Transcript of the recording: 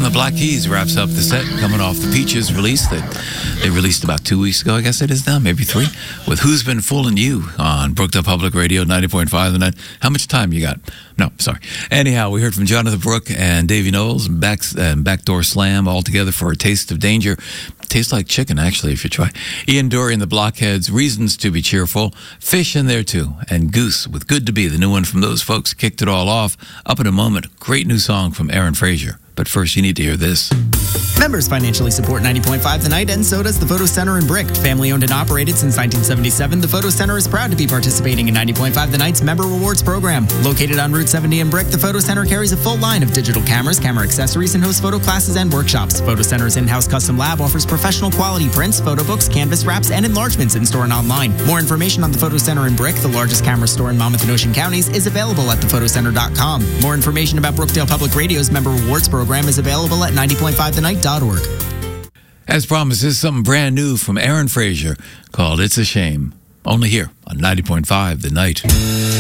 the Black Keys wraps up the set, coming off the Peaches release that they released about 2 weeks ago, I guess it is now, maybe 3, with Who's Been Fooling You on Brookdale Public Radio 90.5 the night. How much time you got? No, sorry. Anyhow, we heard from Jonathan Brooke and Davey Knowles and Backdoor Slam all together for A Taste of Danger. Tastes like chicken, actually, if you try. Ian Dury and the Blockheads, Reasons to Be Cheerful. Fish in there, too. And Goose with Good to Be, the new one from those folks, kicked it all off. Up in a moment, great new song from Aaron Frazier. But first, you need to hear this. Members financially support 90.5 The Night, and so does the Photo Center in Brick. Family owned and operated since 1977, the Photo Center is proud to be participating in 90.5 The Night's Member Rewards program. Located on Route 70 in Brick, the Photo Center carries a full line of digital cameras, camera accessories, and hosts photo classes and workshops. Photo Center's in-house custom lab offers professional quality prints, photo books, canvas wraps, and enlargements in-store and online. More information on the Photo Center in Brick, the largest camera store in Monmouth and Ocean counties, is available at thephotoCenter.com. More information about Brookdale Public Radio's Member Rewards program is available at 90.5thenight.org. As promised, this is something brand new from Aaron Frazier called It's a Shame. Only here on 90.5 The Night.